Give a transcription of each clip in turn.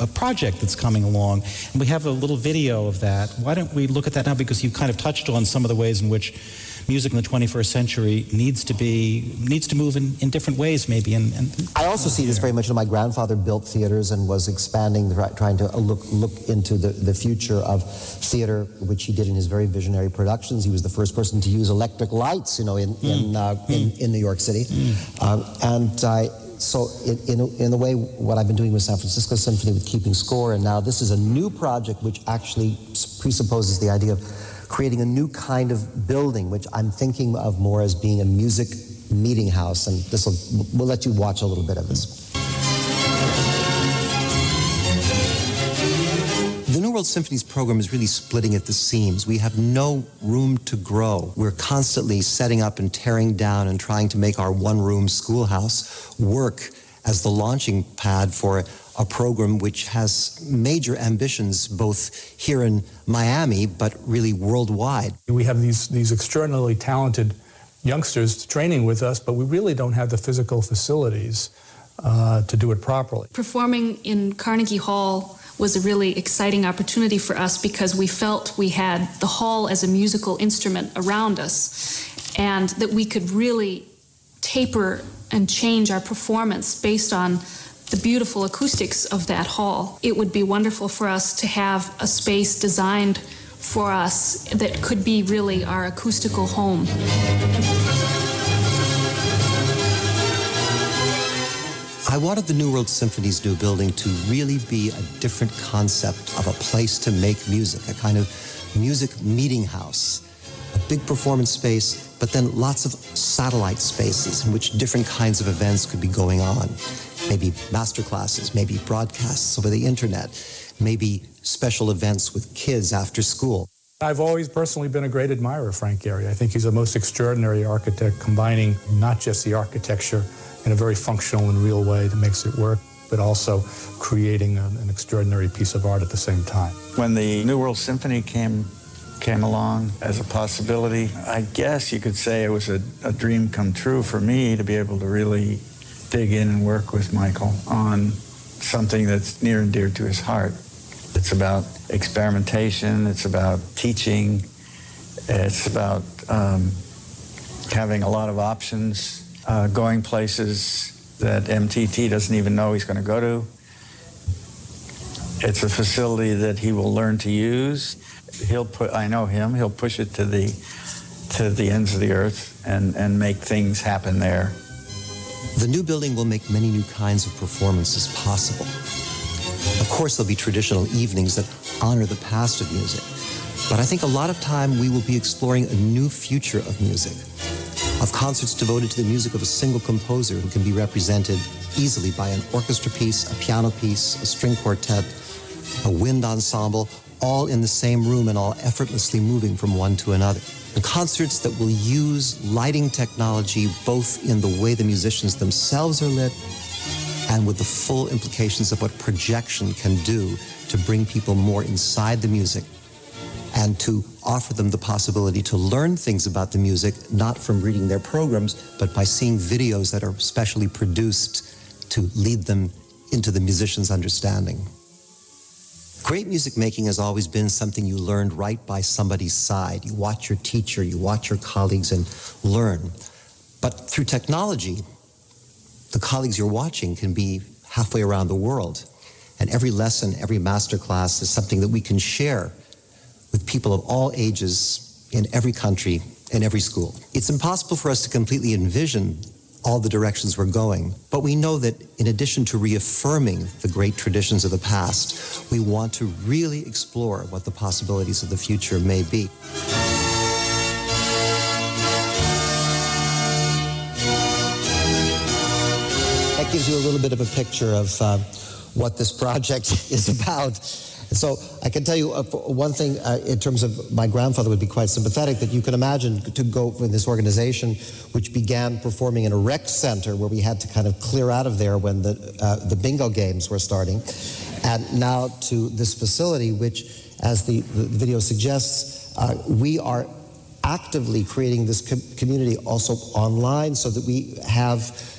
a project that's coming along, and we have a little video of that. Why don't we look at that now, because you kind of touched on some of the ways in which music in the 21st century needs to move in different ways, maybe. And I also see this very much. My grandfather built theaters and was expanding, trying to look into the future of theater, which he did in his very visionary productions. He was the first person to use electric lights, in New York City, So in a way, what I've been doing with San Francisco Symphony with Keeping Score, and now this is a new project which actually presupposes the idea of creating a new kind of building, which I'm thinking of more as being a music meeting house, and we'll let you watch a little bit of this. The New World Symphony's program is really splitting at the seams. We have no room to grow. We're constantly setting up and tearing down and trying to make our one-room schoolhouse work as the launching pad for a program which has major ambitions both here in Miami, but really worldwide. We have these extraordinarily talented youngsters training with us, but we really don't have the physical facilities to do it properly. Performing in Carnegie Hall was a really exciting opportunity for us because we felt we had the hall as a musical instrument around us, and that we could really taper and change our performance based on the beautiful acoustics of that hall. It would be wonderful for us to have a space designed for us that could be really our acoustical home. I wanted the New World Symphony's new building to really be a different concept of a place to make music, a kind of music meeting house, a big performance space, but then lots of satellite spaces in which different kinds of events could be going on. Maybe master classes, maybe broadcasts over the internet, maybe special events with kids after school. I've always personally been a great admirer of Frank Gehry. I think he's a most extraordinary architect, combining not just the architecture in a very functional and real way that makes it work, but also creating an extraordinary piece of art at the same time. When the New World Symphony came along as a possibility, I guess you could say it was a dream come true for me to be able to really dig in and work with Michael on something that's near and dear to his heart. It's about experimentation, it's about teaching, it's about having a lot of options, going places that MTT doesn't even know he's going to go to. It's a facility that he will learn to use. I know him, he'll push it to the ends of the earth and make things happen there. The new building will make many new kinds of performances possible. Of course, there'll be traditional evenings that honor the past of music, but I think a lot of time we will be exploring a new future of music, of concerts devoted to the music of a single composer who can be represented easily by an orchestra piece, a piano piece, a string quartet, a wind ensemble, all in the same room and all effortlessly moving from one to another. And concerts that will use lighting technology both in the way the musicians themselves are lit and with the full implications of what projection can do to bring people more inside the music and to offer them the possibility to learn things about the music, not from reading their programs, but by seeing videos that are specially produced to lead them into the musician's understanding. Great music making has always been something you learned right by somebody's side. You watch your teacher, you watch your colleagues and learn. But through technology, the colleagues you're watching can be halfway around the world. And every lesson, every master class is something that we can share with people of all ages in every country, in every school. It's impossible for us to completely envision all the directions we're going, but we know that in addition to reaffirming the great traditions of the past, we want to really explore what the possibilities of the future may be. That gives you a little bit of a picture of what this project is about. So I can tell you one thing in terms of my grandfather would be quite sympathetic, that you can imagine to go in this organization which began performing in a rec center where we had to kind of clear out of there when the bingo games were starting, and now to this facility which, as the video suggests, we are actively creating this community also online so that we have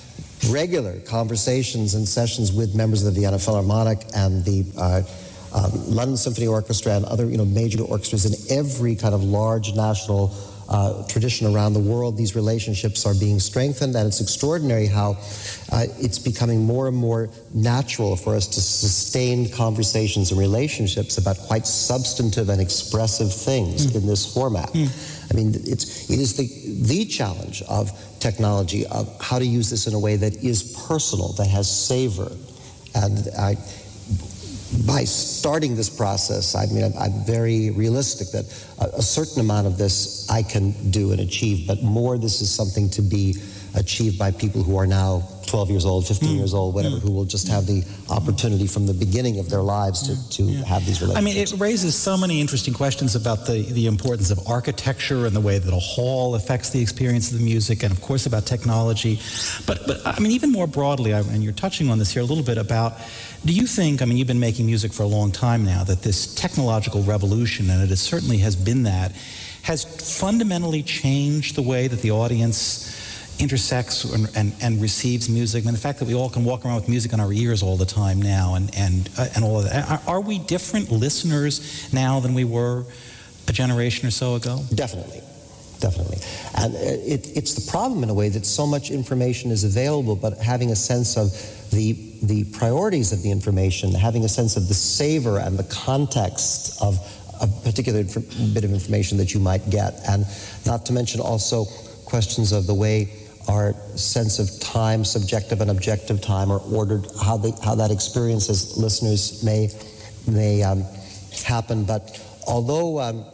regular conversations and sessions with members of the Vienna Philharmonic and the London Symphony Orchestra and other major orchestras in every kind of large national tradition around the world. These relationships are being strengthened, and it's extraordinary how it's becoming more and more natural for us to sustain conversations and relationships about quite substantive and expressive things in this format. I mean, it is the challenge of technology, of how to use this in a way that is personal, that has savor. And by starting this process, I mean, I'm very realistic that a certain amount of this I can do and achieve, but more this is something to be achieved by people who are now 12 years old, 15 years old, whatever, who will just have the opportunity from the beginning of their lives to have these relationships. I mean, it raises so many interesting questions about the importance of architecture and the way that a hall affects the experience of the music, and of course about technology. But I mean, even more broadly, and you're touching on this here a little bit about, do you think, I mean, you've been making music for a long time now, that this technological revolution, and it certainly has been that, has fundamentally changed the way that the audience intersects and receives music? I mean, the fact that we all can walk around with music in our ears all the time now and all of that. Are we different listeners now than we were a generation or so ago? Definitely. And it's the problem in a way that so much information is available, but having a sense of the priorities of the information, having a sense of the savor and the context of a particular bit of information that you might get, and not to mention also questions of the way our sense of time, subjective and objective time, are ordered, how that experience as listeners may happen. But although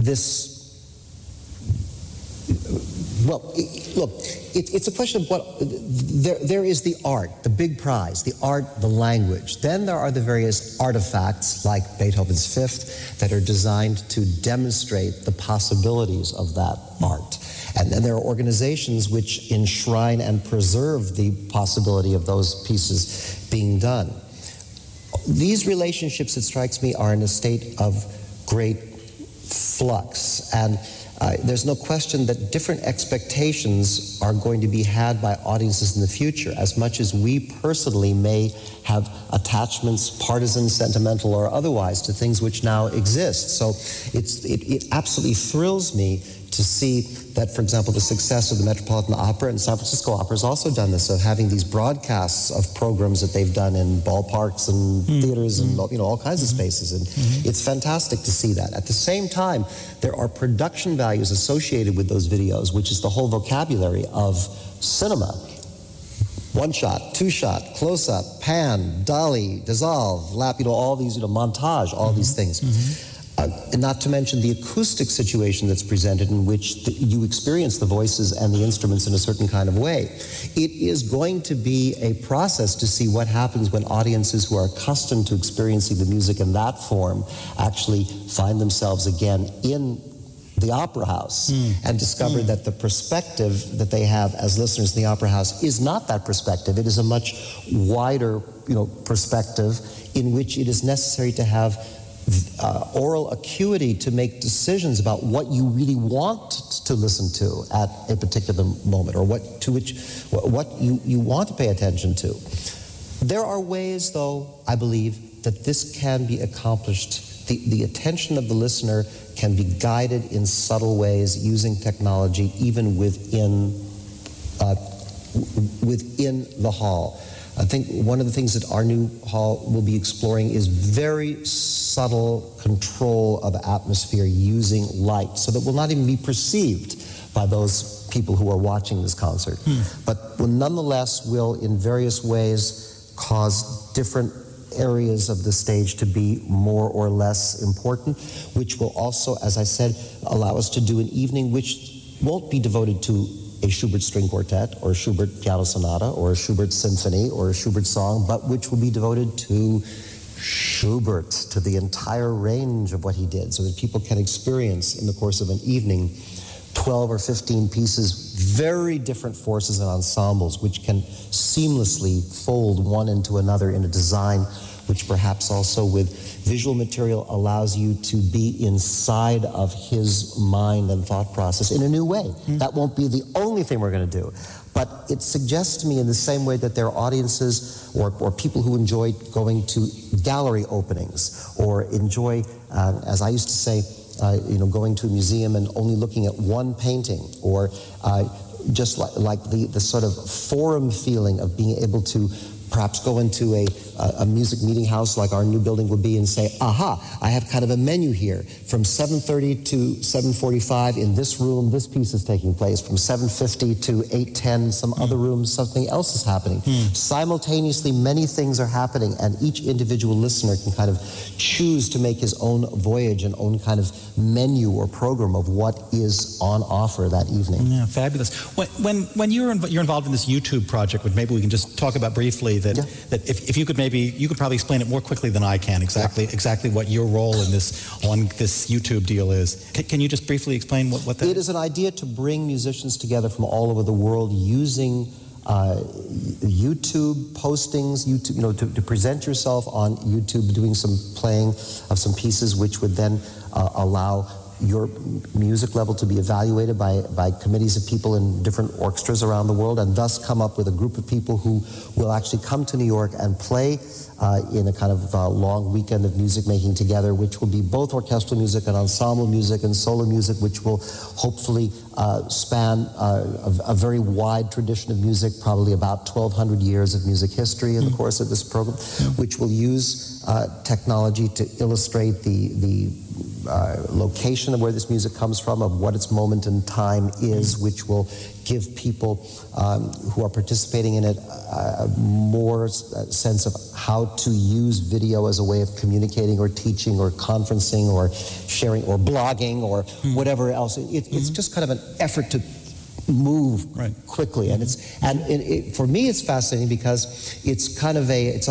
it's a question of what there is the art, the big prize, the art, the language. Then there are the various artifacts like Beethoven's Fifth that are designed to demonstrate the possibilities of that art. And then there are organizations which enshrine and preserve the possibility of those pieces being done. These relationships, it strikes me, are in a state of great flux. And there's no question that different expectations are going to be had by audiences in the future, as much as we personally may have attachments, partisan, sentimental, or otherwise, to things which now exist. So it absolutely thrills me to see that, for example, the success of the Metropolitan Opera and San Francisco Opera has also done this, of having these broadcasts of programs that they've done in ballparks and theaters and all kinds of spaces. And it's fantastic to see that. At the same time, there are production values associated with those videos, which is the whole vocabulary of cinema. One shot, two shot, close up, pan, dolly, dissolve, lap, all these, montage, all these things. And not to mention the acoustic situation that's presented, in which you experience the voices and the instruments in a certain kind of way. It is going to be a process to see what happens when audiences who are accustomed to experiencing the music in that form actually find themselves again in the opera house and discover that the perspective that they have as listeners in the opera house is not that perspective. It is a much wider, perspective in which it is necessary to have oral acuity to make decisions about what you really want to listen to at a particular moment, or what you want to pay attention to. There are ways, though, I believe, that this can be accomplished. The attention of the listener can be guided in subtle ways using technology, even within the hall. I think one of the things that our new hall will be exploring is very subtle control of atmosphere using light, so that will not even be perceived by those people who are watching this concert, but will nonetheless will in various ways cause different areas of the stage to be more or less important, which will also, as I said, allow us to do an evening which won't be devoted to a Schubert string quartet or a Schubert piano sonata or a Schubert symphony or a Schubert song, but which will be devoted to Schubert, to the entire range of what he did, so that people can experience in the course of an evening 12 or 15 pieces, very different forces and ensembles, which can seamlessly fold one into another in a design which perhaps also with visual material allows you to be inside of his mind and thought process in a new way. That won't be the only thing we're going to do. But it suggests to me in the same way that there are audiences or people who enjoy going to gallery openings or enjoy, as I used to say, going to a museum and only looking at one painting, or just like the sort of forum feeling of being able to perhaps go into a music meeting house like our new building would be and say, aha, I have kind of a menu here. From 7:30 to 7:45 in this room, this piece is taking place. From 7:50 to 8:10, some other rooms, something else is happening. Simultaneously, many things are happening, and each individual listener can kind of choose to make his own voyage and own kind of menu or program of what is on offer that evening. Yeah, fabulous. When you're involved in this YouTube project, which maybe we can just talk about briefly, that if you could you could probably explain it more quickly than I can exactly what your role in this YouTube deal is. Can you just briefly explain what that is? It is an idea to bring musicians together from all over the world using YouTube postings, to present yourself on YouTube, doing some playing of some pieces, which would then allow your music level to be evaluated by committees of people in different orchestras around the world, and thus come up with a group of people who will actually come to New York and play in a kind of long weekend of music making together, which will be both orchestral music and ensemble music and solo music, which will hopefully span a very wide tradition of music, probably about 1,200 years of music history in the course of this program, which will use technology to illustrate the location of where this music comes from, of what its moment in time is, which will give people who are participating in it a more sense of how to use video as a way of communicating or teaching or conferencing or sharing or blogging or whatever else. It's just kind of an effort to move quickly, and for me it's fascinating because it's kind of it's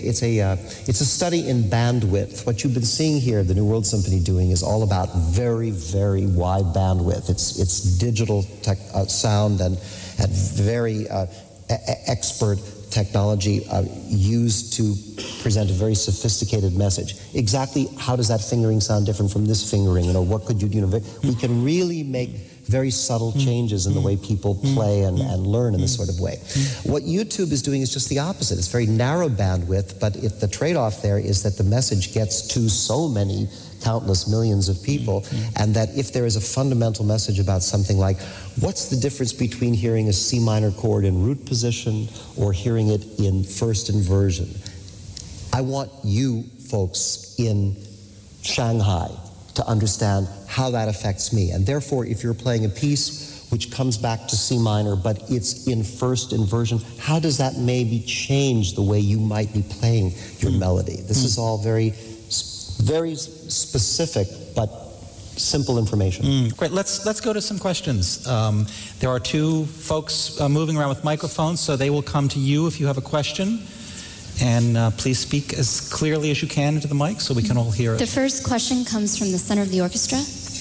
a study in bandwidth. What you've been seeing here, the New World Symphony doing, is all about very, very wide bandwidth. It's digital sound and very expert technology used to present a very sophisticated message. Exactly how does that fingering sound different from this fingering? What could you we can really make very subtle changes in the way people play and learn in this sort of way. What YouTube is doing is just the opposite. It's very narrow bandwidth, but the trade-off there is that the message gets to so many countless millions of people, and that if there is a fundamental message about something like, what's the difference between hearing a C minor chord in root position or hearing it in first inversion? I want you folks in Shanghai to understand how that affects me. And therefore, if you're playing a piece which comes back to C minor, but it's in first inversion, how does that maybe change the way you might be playing your melody? This is all very, very specific, but simple information. Great. Let's go to some questions. There are two folks moving around with microphones, so they will come to you if you have a question. And please speak as clearly as you can into the mic so we can all hear it. The first question comes from the center of the orchestra.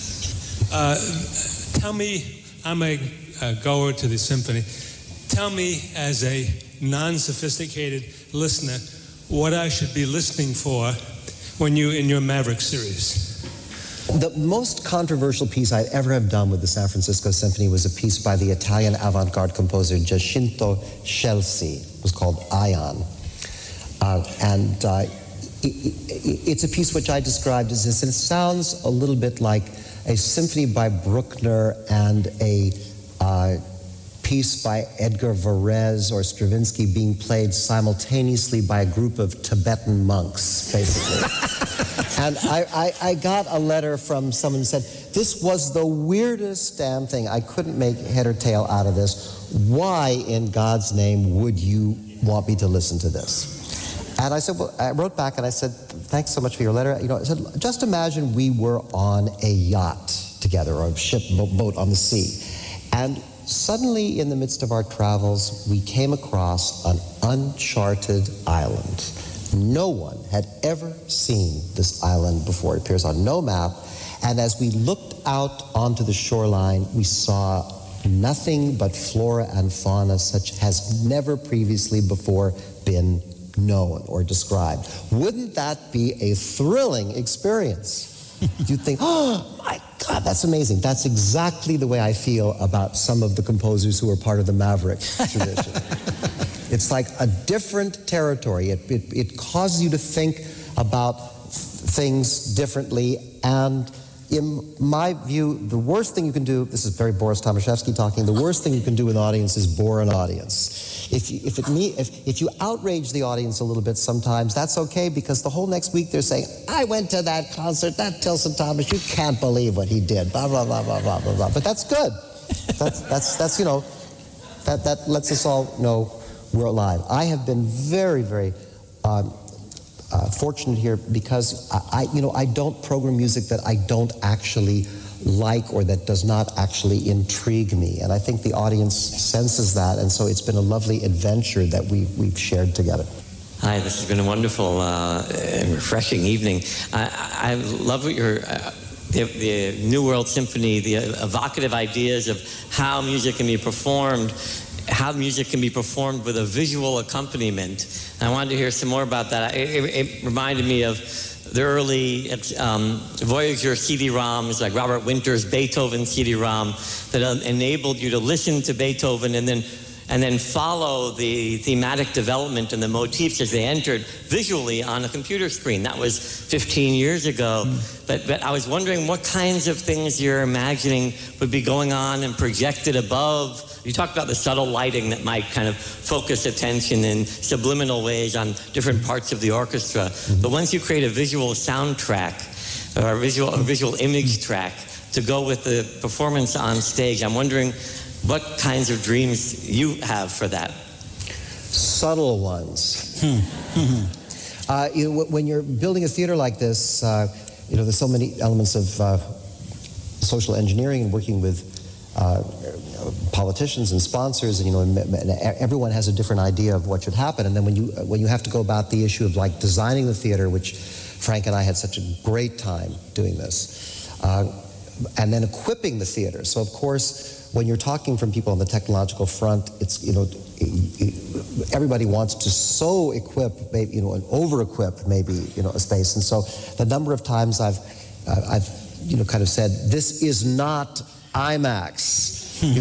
Tell me, I'm a goer to the symphony. Tell me, as a non-sophisticated listener, what I should be listening for when you in your Maverick series. The most controversial piece I ever have done with the San Francisco Symphony was a piece by the Italian avant-garde composer Giacinto Scelsi. It was called Ion. It's a piece which I described as this, and it sounds a little bit like a symphony by Bruckner and a piece by Edgar Varese or Stravinsky being played simultaneously by a group of Tibetan monks, basically. And I got a letter from someone who said, this was the weirdest damn thing. I couldn't make head or tail out of this. Why in God's name would you want me to listen to this? And I said, well, I wrote back and I said, thanks so much for your letter. I said, just imagine we were on a yacht together, or a ship, boat on the sea. And suddenly, in the midst of our travels, we came across an uncharted island. No one had ever seen this island before. It appears on no map. And as we looked out onto the shoreline, we saw nothing but flora and fauna such has never previously before been known or described. Wouldn't that be a thrilling experience? You'd think, oh my God, that's amazing. That's exactly the way I feel about some of the composers who are part of the Maverick tradition. It's like a different territory. It causes you to think about things differently, and in my view, the worst thing you can do, this is very Boris Tomaszewski talking, the worst thing you can do with an audience is bore an audience. If you outrage the audience a little bit sometimes, that's okay, because the whole next week they're saying, I went to that concert, that Tilson Thomas, you can't believe what he did, blah, blah, blah, blah, blah, blah, blah. But that's good. That's you know, that lets us all know we're alive. I have been very, very fortunate here, because I don't program music that I don't actually like or that does not actually intrigue me, and I think the audience senses that, and so it's been a lovely adventure that we've shared together. Hi, this has been a wonderful and refreshing evening. I love what the New World Symphony, the evocative ideas of how music can be performed, how music can be performed with a visual accompaniment. And I wanted to hear some more about that. It reminded me of the early Voyager CD-ROMs, like Robert Winter's Beethoven CD-ROM, that enabled you to listen to Beethoven and then follow the thematic development and the motifs as they entered visually on a computer screen. That was 15 years ago. But I was wondering what kinds of things you're imagining would be going on and projected above. You talked about the subtle lighting that might kind of focus attention in subliminal ways on different parts of the orchestra. But once you create a visual soundtrack or a visual image track to go with the performance on stage, I'm wondering what kinds of dreams you have for that. Subtle ones. When you're building a theater like this, there's so many elements of social engineering and working with politicians and sponsors, and everyone has a different idea of what should happen. And then when you have to go about the issue of like designing the theater, which Frank and I had such a great time doing this, and then equipping the theater. So of course, when you're talking from people on the technological front, it's everybody wants to so equip, maybe, and over-equip maybe a space. And so the number of times I've kind of said, this is not IMAX.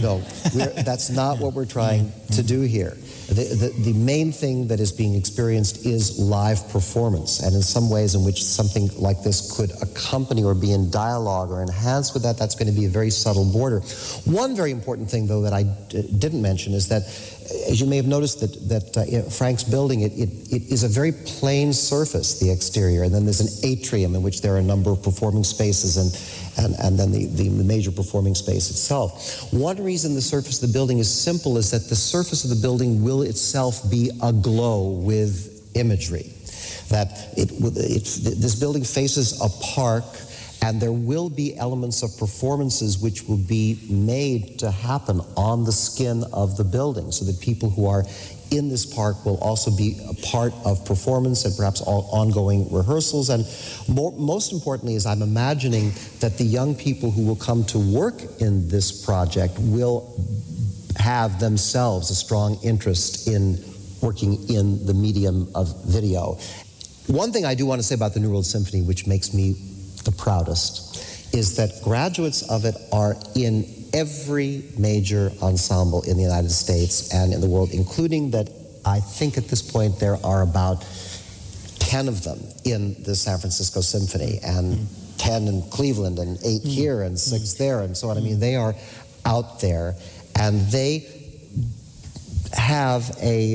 That's not what we're trying to do here. The main thing that is being experienced is live performance, and in some ways in which something like this could accompany or be in dialogue or enhance with that, that's going to be a very subtle border. One very important thing, though, that I didn't mention is that, as you may have noticed, that Frank's building, it is a very plain surface, the exterior, and then there's an atrium in which there are a number of performing spaces, and then the major performing space itself. One reason the surface of the building is simple is that the surface of the building will itself be aglow with imagery. That this building faces a park, and there will be elements of performances which will be made to happen on the skin of the building, so that people who are in this park will also be a part of performance and perhaps all ongoing rehearsals. And most importantly is I'm imagining that the young people who will come to work in this project will have themselves a strong interest in working in the medium of video. One thing I do want to say about the New World Symphony, which makes me the proudest, is that graduates of it are in every major ensemble in the United States and in the world, including that I think at this point there are about 10 of them in the San Francisco Symphony, and 10 in Cleveland, and 8 here, and 6 there, and so on. I mean, they are out there, and they have a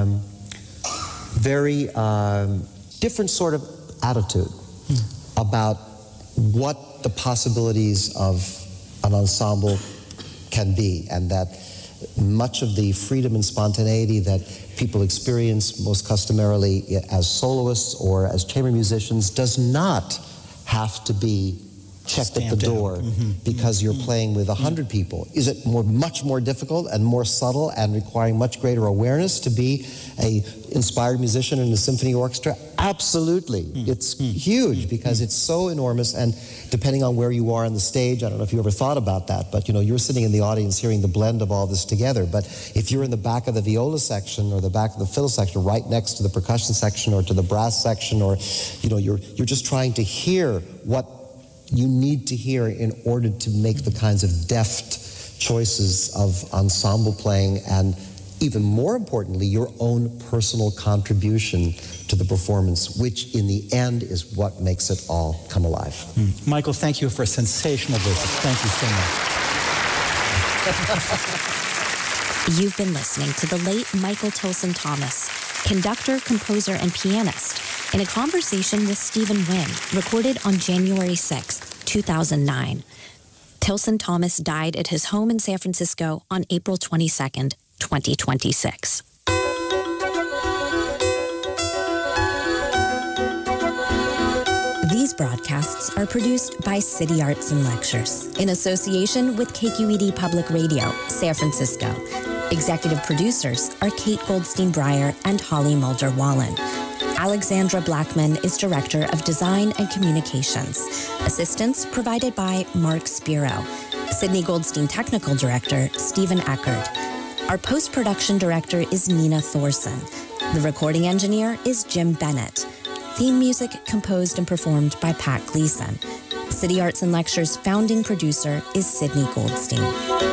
very different sort of attitude about what the possibilities of an ensemble can be, and that much of the freedom and spontaneity that people experience most customarily as soloists or as chamber musicians does not have to be checked at Stamped the out. door because you're playing with 100 people? Is it much more difficult and more subtle and requiring much greater awareness to be a inspired musician in a symphony orchestra? Absolutely. It's huge because it's so enormous, and depending on where you are on the stage, I don't know if you ever thought about that, but you're sitting in the audience hearing the blend of all this together. But if you're in the back of the viola section or the back of the fiddle section, right next to the percussion section or to the brass section, or you're just trying to hear what you need to hear in order to make the kinds of deft choices of ensemble playing, and even more importantly, your own personal contribution to the performance, which in the end is what makes it all come alive. Michael, thank you for a sensational visit. Thank you so much. You've been listening to the late Michael Tilson Thomas, conductor, composer, and pianist, in a conversation with Stephen Wynn, recorded on January 6th, 2009. Tilson Thomas died at his home in San Francisco on April 22nd, 2026. These broadcasts are produced by City Arts and Lectures in association with KQED Public Radio, San Francisco. Executive producers are Kate Goldstein-Breyer and Holly Mulder-Wallen. Alexandra Blackman is Director of Design and Communications. Assistance provided by Mark Spiro. Sydney Goldstein Technical Director, Stephen Eckert. Our post-production director is Nina Thorson. The recording engineer is Jim Bennett. Theme music composed and performed by Pat Gleason. City Arts and Lectures founding producer is Sydney Goldstein.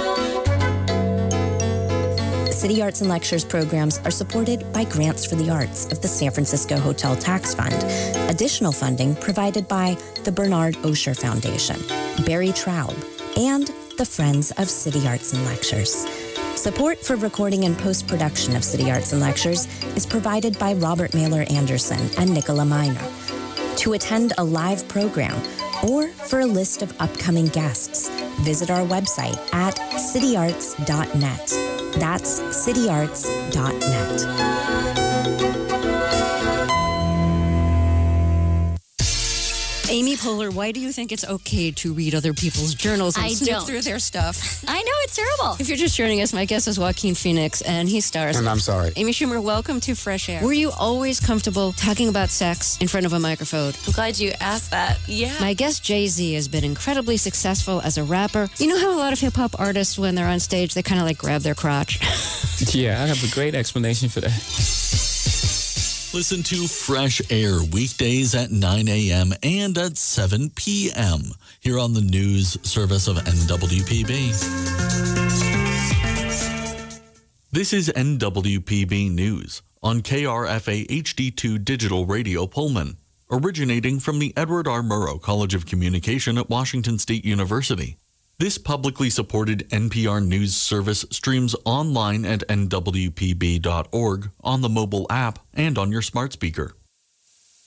City Arts and Lectures programs are supported by Grants for the Arts of the San Francisco Hotel Tax Fund. Additional funding provided by the Bernard Osher Foundation, Barry Traub, and the Friends of City Arts and Lectures. Support for recording and post-production of City Arts and Lectures is provided by Robert Mailer Anderson and Nicola Miner. To attend a live program or for a list of upcoming guests, visit our website at cityarts.net. That's cityarts.net. Amy Poehler, why do you think it's okay to read other people's journals and snip through their stuff? I know, it's terrible. If you're just joining us, my guest is Joaquin Phoenix, and he stars... And I'm sorry. Amy Schumer, welcome to Fresh Air. Were you always comfortable talking about sex in front of a microphone? I'm glad you asked that. Yeah. My guest, Jay-Z, has been incredibly successful as a rapper. You know how a lot of hip-hop artists, when they're on stage, they kind of like grab their crotch? Yeah, I have a great explanation for that. Listen to Fresh Air weekdays at 9 a.m. and at 7 p.m. here on the news service of NWPB. This is NWPB News on KRFA HD2 Digital Radio Pullman, originating from the Edward R. Murrow College of Communication at Washington State University. This publicly supported NPR News service streams online at nwpb.org, on the mobile app, and on your smart speaker.